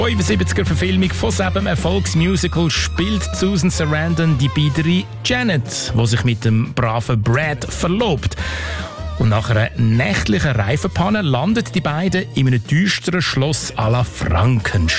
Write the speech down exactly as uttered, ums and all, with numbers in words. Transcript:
fünfundsiebziger-Verfilmung von seinem Erfolgsmusical spielt Susan Sarandon die biedere Janet, die sich mit dem braven Brad verlobt. Und nach einer nächtlichen Reifenpanne landet die beiden in einem düsteren Schloss à la Frankenstein.